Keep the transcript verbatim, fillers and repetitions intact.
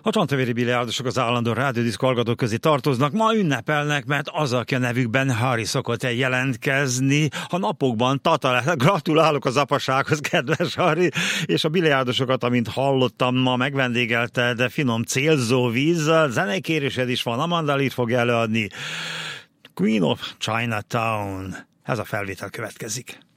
A csantavéri biliárdosok az állandó rádiódiszk hallgatók közé tartoznak, ma ünnepelnek, mert az, aki a nevükben Harry szokott el jelentkezni, ha napokban Tata lett. Gratulálok az apasághoz, kedves Harry, és a biliárdosokat, amint hallottam, ma megvendégelte, de finom célzó vízzel, zenei kérésed is van, Amanda Lead fog előadni. Queen of Chinatown. Ez a felvétel következik.